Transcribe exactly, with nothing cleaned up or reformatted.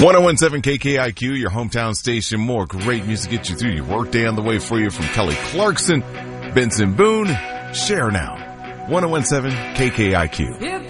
ten seventeen K K I Q, your hometown station. More great music get you through your workday. On the way for you from Kelly Clarkson, Benson Boone. Share now. ten seventeen K K I Q.